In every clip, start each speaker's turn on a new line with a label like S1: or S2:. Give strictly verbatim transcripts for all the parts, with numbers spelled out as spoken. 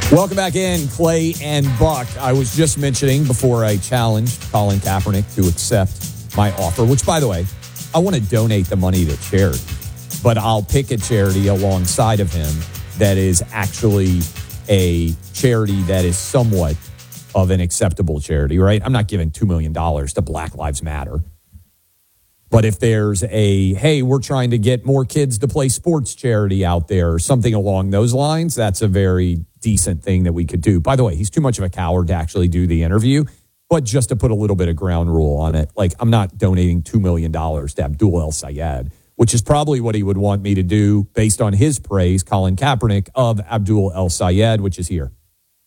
S1: Welcome back in, Clay and Buck. I was just mentioning before I challenged Colin Kaepernick to accept my offer, which, by the way, I want to donate the money to charity, but I'll pick a charity alongside of him that is actually a charity that is somewhat of an acceptable charity, right? I'm not giving two million dollars to Black Lives Matter. But if there's a, hey, we're trying to get more kids to play sports charity out there or something along those lines, that's a very decent thing that we could do. By the way, he's too much of a coward to actually do the interview, but just to put a little bit of ground rule on it, like I'm not donating two million dollars to Abdul El-Sayed, which is probably what he would want me to do based on his praise, Colin Kaepernick, of Abdul El-Sayed, which is here.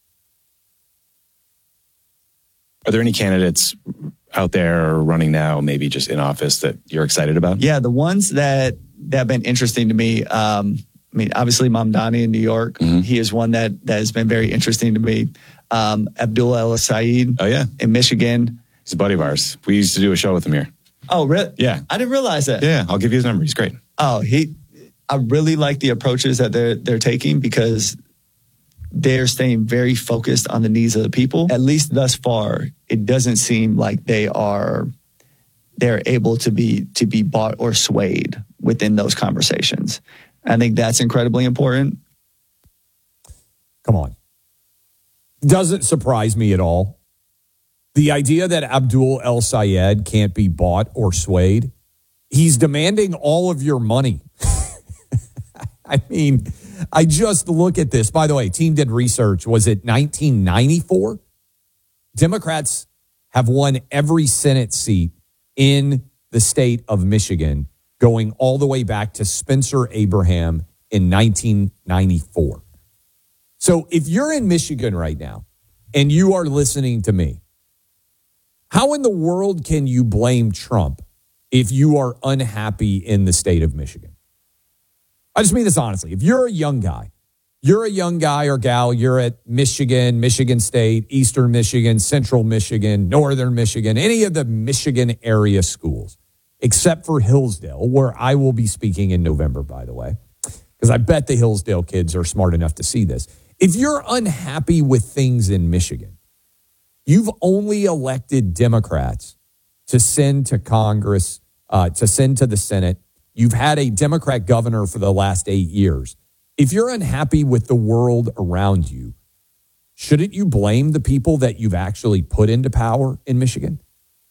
S2: Are there any candidates out there running now, maybe just in office, that you're excited about?
S3: Yeah, the ones that, that have been interesting to me, um, I mean, obviously Mamdani in New York, mm-hmm. he is one that, that has been very interesting to me. Um, Abdul El-Sayed
S2: oh, yeah.
S3: in Michigan.
S2: He's a buddy of ours. We used to do a show with him here.
S3: Oh, really?
S2: Yeah.
S3: I didn't realize that.
S2: Yeah, I'll give you his number. He's great.
S3: Oh, he. I really like the approaches that they're they're taking because they're staying very focused on the needs of the people. At least thus far, it doesn't seem like they are they're able to be to be bought or swayed within those conversations. I think that's incredibly important.
S1: Come on. Doesn't surprise me at all. The idea that Abdul El-Sayed can't be bought or swayed, he's demanding all of your money. I mean, I just look at this. By the way, team did research. Was it nineteen ninety-four? Democrats have won every Senate seat in the state of Michigan, going all the way back to Spencer Abraham in nineteen ninety-four. So if you're in Michigan right now and you are listening to me, how in the world can you blame Trump if you are unhappy in the state of Michigan? I just mean this honestly. If you're a young guy, you're a young guy or gal, you're at Michigan, Michigan State, Eastern Michigan, Central Michigan, Northern Michigan, any of the Michigan area schools, except for Hillsdale, where I will be speaking in November, by the way, because I bet the Hillsdale kids are smart enough to see this. If you're unhappy with things in Michigan, you've only elected Democrats to send to Congress, uh, to send to the Senate. You've had a Democrat governor for the last eight years. If you're unhappy with the world around you, shouldn't you blame the people that you've actually put into power in Michigan?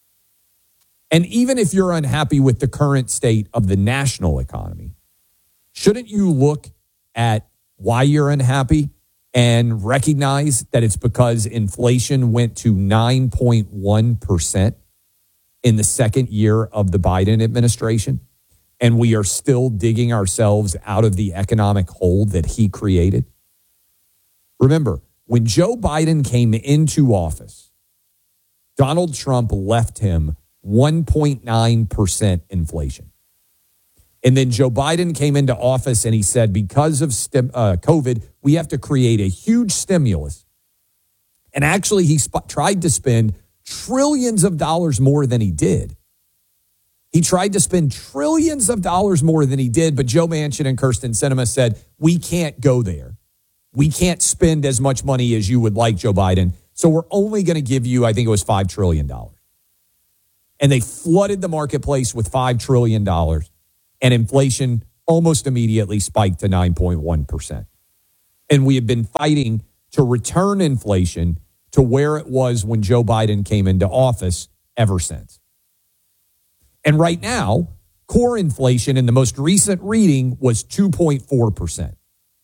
S1: And even if you're unhappy with the current state of the national economy, shouldn't you look at why you're unhappy and recognize that it's because inflation went to nine point one percent in the second year of the Biden administration, and we are still digging ourselves out of the economic hole that he created? Remember, when Joe Biden came into office, Donald Trump left him one point nine percent inflation. And then Joe Biden came into office and he said, because of stim- uh, COVID, we have to create a huge stimulus. And actually, he sp- tried to spend trillions of dollars more than he did. He tried to spend trillions of dollars more than he did, but Joe Manchin and Kirsten Sinema said, we can't go there. We can't spend as much money as you would like, Joe Biden. So we're only going to give you, I think it was five trillion dollars. And they flooded the marketplace with five trillion dollars. And inflation almost immediately spiked to nine point one percent. And we have been fighting to return inflation to where it was when Joe Biden came into office ever since. And right now, core inflation in the most recent reading was two point four percent.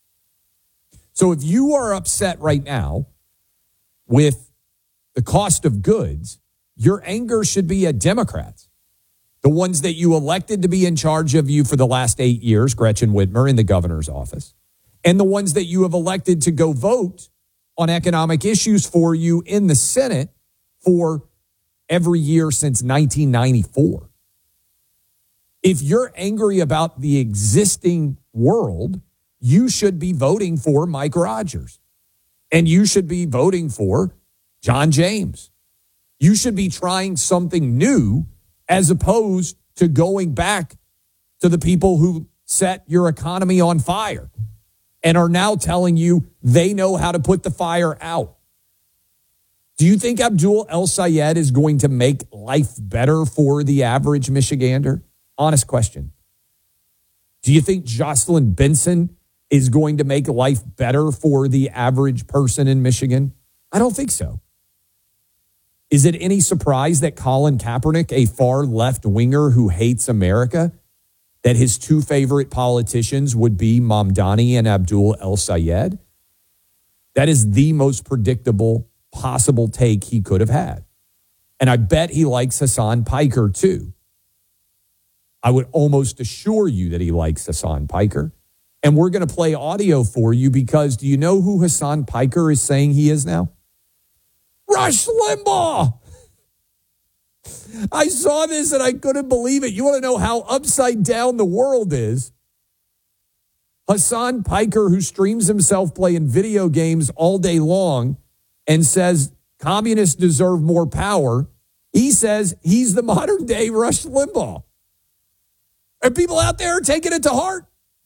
S1: So if you are upset right now with the cost of goods, your anger should be at Democrats. The ones that you elected to be in charge of you for the last eight years, Gretchen Whitmer in the governor's office, and the ones that you have elected to go vote on economic issues for you in the Senate for every year since nineteen ninety-four. If you're angry about the existing world, you should be voting for Mike Rogers. And you should be voting for John James. You should be trying something new as opposed to going back to the people who set your economy on fire and are now telling you they know how to put the fire out. Do you think Abdul El-Sayed is going to make life better for the average Michigander? Honest question. Do you think Jocelyn Benson is going to make life better for the average person in Michigan? I don't think so. Is it any surprise that Colin Kaepernick, a far left winger who hates America, that his two favorite politicians would be Mamdani and Abdul El-Sayed? That is the most predictable possible take he could have had. And I bet he likes Hassan Piker too. I would almost assure you that he likes Hassan Piker. And we're going to play audio for you because do you know who Hassan Piker is saying he is now? Rush Limbaugh! I saw this and I couldn't believe it. You want to know how upside down the world is? Hassan Piker, who streams himself playing video games all day long and says communists deserve more power, he says he's the modern day Rush Limbaugh. And people out there are taking it to heart.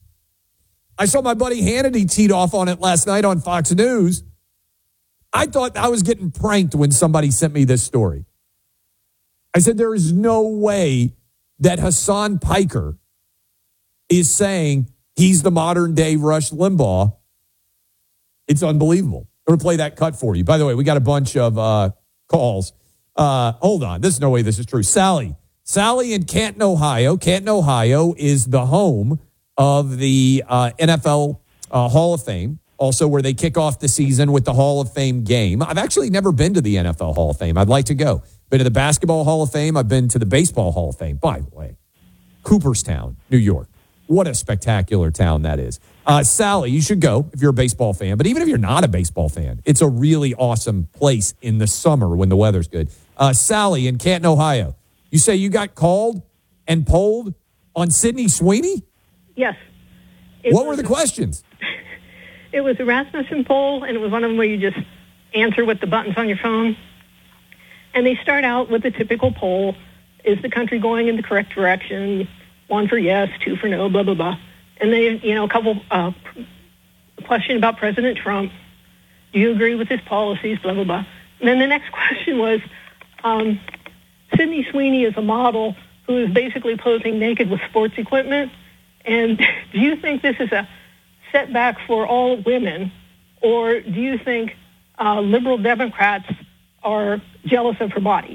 S1: I saw my buddy Hannity teed off on it last night on Fox News. I thought I was getting pranked when somebody sent me this story. I said, there is no way that Hassan Piker is saying he's the modern day Rush Limbaugh. It's unbelievable. I'm going to play that cut for you. By the way, we got a bunch of uh, calls. Uh, hold on. There's no way this is true. Sally. Sally in Canton, Ohio. Canton, Ohio is the home of the uh, N F L uh, Hall of Fame, also where they kick off the season with the Hall of Fame game. I've actually never been to the N F L Hall of Fame. I'd like to go. Been to the Basketball Hall of Fame. I've been to the Baseball Hall of Fame. By the way, Cooperstown, New York. What a spectacular town that is. Uh, Sally, you should go if you're a baseball fan. But even if you're not a baseball fan, it's a really awesome place in the summer when the weather's good. Uh, Sally in Canton, Ohio. You say you got called and polled on Sydney Sweeney?
S4: Yes.
S1: It what were the questions?
S4: It was a Rasmussen poll, and it was one of them where you just answer with the buttons on your phone. And they start out with the typical poll. Is the country going in the correct direction? One for yes, two for no, blah, blah, blah. And then, you know, a couple, uh, a question about President Trump. Do you agree with his policies, blah, blah, blah. And then the next question was, um, Sydney Sweeney is a model who is basically posing naked with sports equipment. And do you think this is a setback for all women, or do you think uh, liberal Democrats are jealous of her body?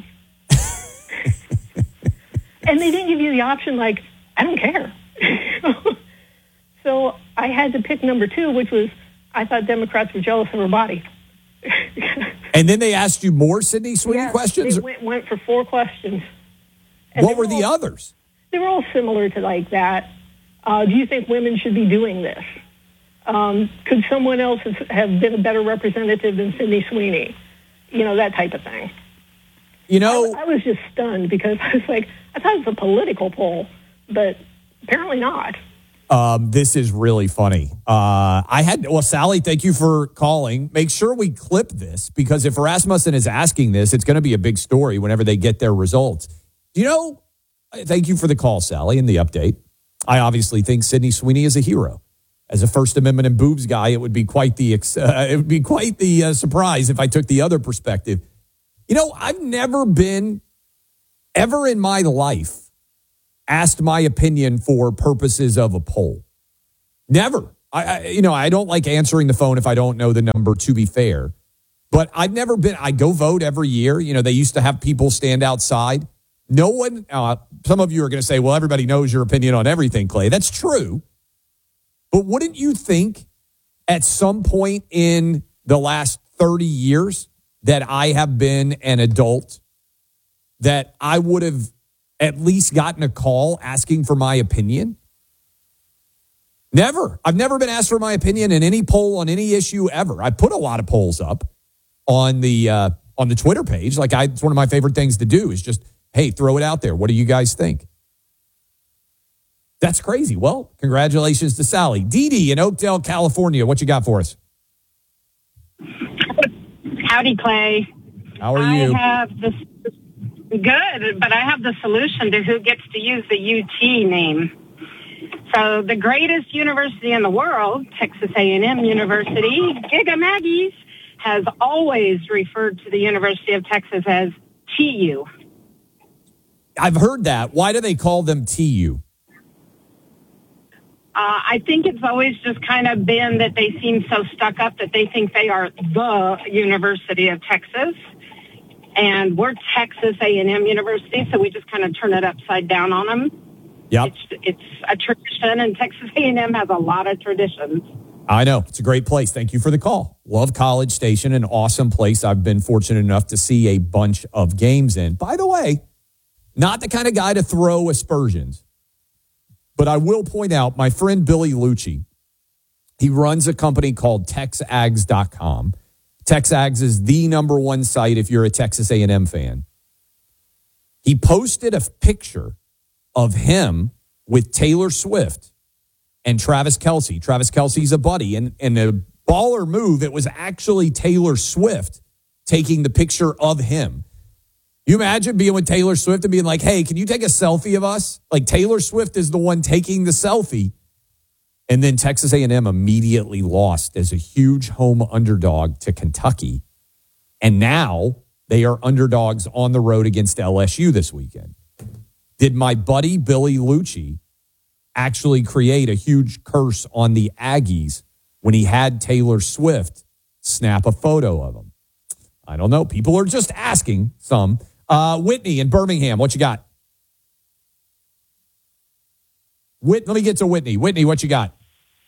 S4: And they didn't give you the option, like, I don't care. So I had to pick number two, which was I thought Democrats were jealous of her body.
S1: And then they asked you more Sydney Sweeney
S4: yes,
S1: questions?
S4: They went, went for four questions. And
S1: what were, were the
S4: all,
S1: others?
S4: They were all similar to like that. Uh, do you think women should be doing this? Um, could someone else have been a better representative than Sydney Sweeney? You know, that type of thing.
S1: You know,
S4: I, I was just stunned because I was like, I thought it was a political poll, but apparently not.
S1: Um, this is really funny. Uh, I had, well, Sally, thank you for calling. Make sure we clip this because if Rasmussen is asking this, it's going to be a big story whenever they get their results. You know, thank you for the call, Sally, and the update. I obviously think Sydney Sweeney is a hero. As a First Amendment and boobs guy, it would be quite the uh, it would be quite the uh, surprise if I took the other perspective. You know, I've never been ever in my life asked my opinion for purposes of a poll. Never. I, I you know, I don't like answering the phone if I don't know the number, to be fair. But I've never been, I go vote every year. You know, they used to have people stand outside. No one, uh, some of you are going to say, well, everybody knows your opinion on everything, Clay. That's true. But wouldn't you think at some point in the last thirty years that I have been an adult that I would have at least gotten a call asking for my opinion? Never. I've never been asked for my opinion in any poll on any issue ever. I put a lot of polls up on the uh, on the Twitter page. Like I, it's one of my favorite things to do is just, hey, throw it out there. What do you guys think? That's crazy. Well, congratulations to Sally. Dee Dee in Oakdale, California. What you got for us?
S5: Howdy, Clay.
S1: How are you?
S5: I have the good, but I have the solution to who gets to use the U T name. So the greatest university in the world, Texas A and M University, Giga Maggies, has always referred to the University of Texas as T U.
S1: I've heard that. Why do they call them T U?
S5: Uh, I think it's always just kind of been that they seem so stuck up that they think they are the University of Texas. And we're Texas A and M University, so we just kind of turn it upside down on them.
S1: Yep.
S5: It's, it's a tradition, and Texas A and M has a lot of traditions.
S1: I know. It's a great place. Thank you for the call. Love College Station, an awesome place I've been fortunate enough to see a bunch of games in. By the way, not the kind of guy to throw aspersions, but I will point out my friend Billy Lucci, he runs a company called Texags dot com. Texags is the number one site if you're a Texas A and M fan. He posted a picture of him with Taylor Swift and Travis Kelce. Travis Kelce's a buddy. And in a baller move, it was actually Taylor Swift taking the picture of him. You imagine being with Taylor Swift and being like, hey, can you take a selfie of us? Like Taylor Swift is the one taking the selfie. And then Texas A and M immediately lost as a huge home underdog to Kentucky. And now they are underdogs on the road against L S U this weekend. Did my buddy Billy Lucci actually create a huge curse on the Aggies when he had Taylor Swift snap a photo of him? I don't know. People are just asking some. Uh, Whitney in Birmingham, what you got? Whit, let me get to Whitney. Whitney, what you got?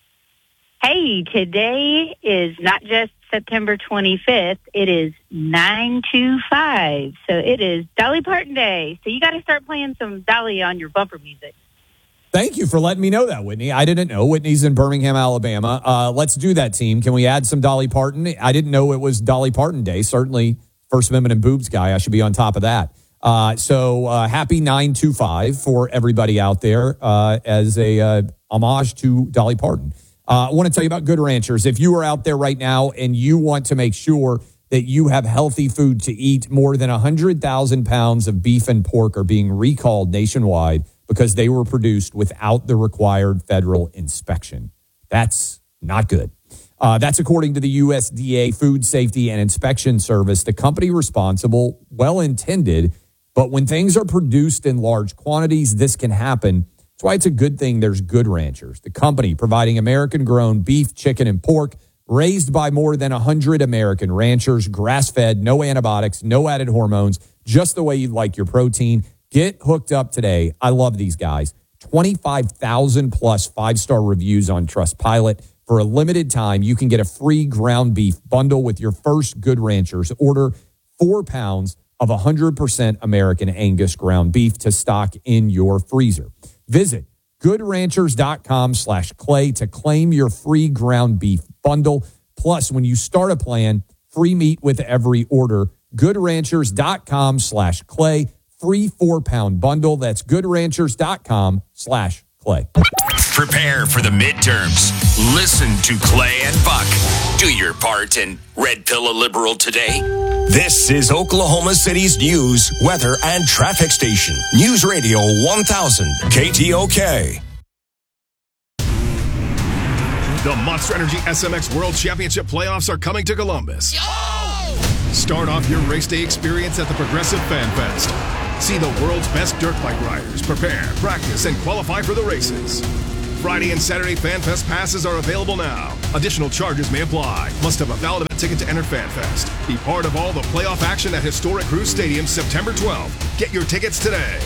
S6: Hey, today is not just September twenty-fifth. It is nine two five. So it is Dolly Parton Day. So you got to start playing some Dolly on your bumper music.
S1: Thank you for letting me know that, Whitney. I didn't know. Whitney's in Birmingham, Alabama. Uh, let's do that, team. Can we add some Dolly Parton? I didn't know it was Dolly Parton Day. Certainly, First Amendment and boobs guy. I should be on top of that. Uh, so uh, happy nine two five for everybody out there uh, as a uh, homage to Dolly Parton. Uh, I want to tell you about Good Ranchers. If you are out there right now and you want to make sure that you have healthy food to eat, more than one hundred thousand pounds of beef and pork are being recalled nationwide because they were produced without the required federal inspection. That's not good. Uh, that's according to the U S D A Food Safety and Inspection Service. The company responsible, well-intended, but when things are produced in large quantities, this can happen. That's why it's a good thing there's Good Ranchers, the company providing American-grown beef, chicken, and pork raised by more than one hundred American ranchers, grass-fed, no antibiotics, no added hormones, just the way you'd like your protein. Get hooked up today. I love these guys. twenty-five thousand plus five-star reviews on Trustpilot. For a limited time, you can get a free ground beef bundle with your first Good Ranchers. Order four pounds of one hundred percent American Angus ground beef to stock in your freezer. Visit goodranchers.com slash clay to claim your free ground beef bundle. Plus, when you start a plan, free meat with every order. Goodranchers.com slash clay. Free four-pound bundle. That's goodranchers.com slash clay.
S7: Prepare for the midterms. Listen to Clay and Buck. Do your part in Red Pill a Liberal today. This is Oklahoma City's news, weather, and traffic station. News Radio one thousand K T O K.
S8: The Monster Energy S M X World Championship playoffs are coming to Columbus. Yo! Start off your race day experience at the Progressive Fan Fest. See the world's best dirt bike riders prepare, practice, and qualify for the races. Friday and Saturday Fan Fest passes are available now. Additional charges may apply. Must have a valid event ticket to enter Fan Fest. Be part of all the playoff action at historic Cruz Stadium September twelfth. Get your tickets today.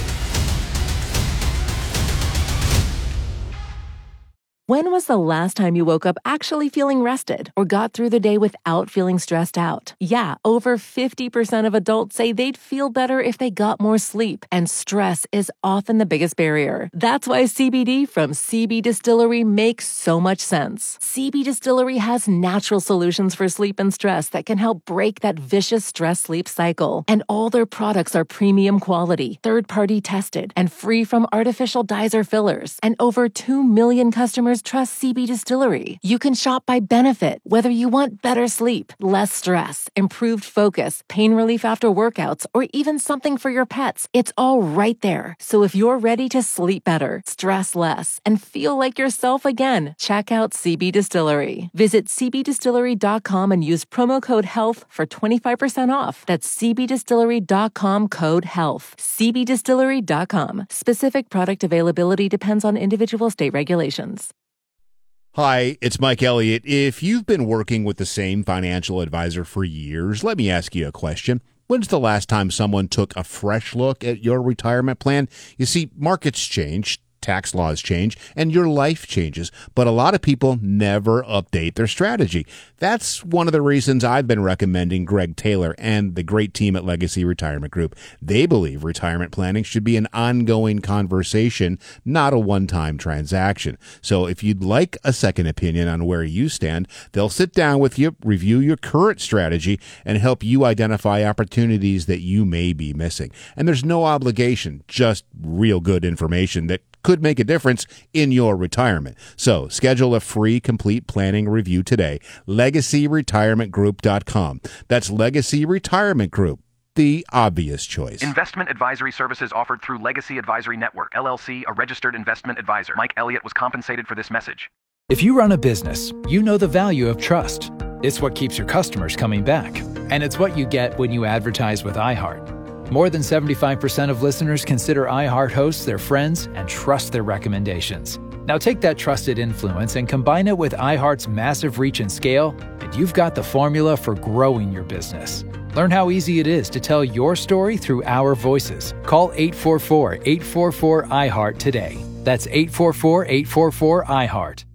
S9: When was the last time you woke up actually feeling rested or got through the day without feeling stressed out? Yeah, over fifty percent of adults say they'd feel better if they got more sleep, and stress is often the biggest barrier. That's why C B D from C B Distillery makes so much sense. C B Distillery has natural solutions for sleep and stress that can help break that vicious stress-sleep cycle. And all their products are premium quality, third-party tested, and free from artificial dyes or fillers. And over two million customers customers trust C B Distillery. You can shop by benefit, whether you want better sleep, less stress, improved focus, pain relief after workouts, or even something for your pets. It's all right there. So if you're ready to sleep better, stress less, and feel like yourself again, check out C B Distillery. Visit c b distillery dot com and use promo code HEALTH for twenty-five percent off. That's c b distillery dot com code HEALTH. c b distillery dot com. Specific product availability depends on individual state regulations.
S10: Hi, it's Mike Elliott. If you've been working with the same financial advisor for years, let me ask you a question. When's the last time someone took a fresh look at your retirement plan? You see, markets change, tax laws change, and your life changes, but a lot of people never update their strategy. That's one of the reasons I've been recommending Greg Taylor and the great team at Legacy Retirement Group. They believe retirement planning should be an ongoing conversation, not a one-time transaction. So if you'd like a second opinion on where you stand, they'll sit down with you, review your current strategy, and help you identify opportunities that you may be missing. And there's no obligation, just real good information that could make a difference in your retirement. So schedule a free complete planning review today. legacy retirement group dot com. That's Legacy Retirement Group, the obvious choice.
S11: Investment advisory services offered through Legacy Advisory Network, L L C, a registered investment advisor. Mike Elliott was compensated for this message.
S12: If you run a business, you know the value of trust. It's what keeps your customers coming back. And it's what you get when you advertise with iHeart. More than seventy-five percent of listeners consider iHeart hosts their friends and trust their recommendations. Now take that trusted influence and combine it with iHeart's massive reach and scale, and you've got the formula for growing your business. Learn how easy it is to tell your story through our voices. Call eight four four, eight four four, I HEART today. That's eight four four, eight four four, I HEART.